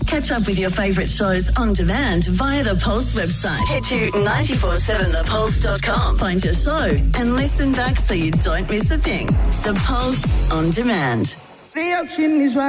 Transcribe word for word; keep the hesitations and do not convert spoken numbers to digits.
Catch up with your favourite shows on demand via the Pulse website. Head to nine four seven the pulse dot com. Find your show and listen back so you don't miss a thing. The Pulse on demand. The ocean is right.